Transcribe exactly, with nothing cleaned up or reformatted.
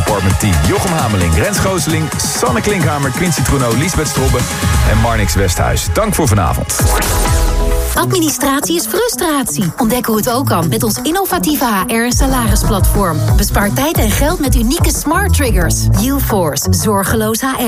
Department Team. Jochem Hameling, Rens Gooseling, Sanne Klinkhamer, Quincy Truno, Liesbeth Strobbe en Marnix Westhuis. Dank voor vanavond. Administratie is frustratie. Ontdek hoe het ook kan met ons innovatieve H R- en salarisplatform. Bespaar tijd en geld met unieke smart triggers. UForce, zorgeloos H R.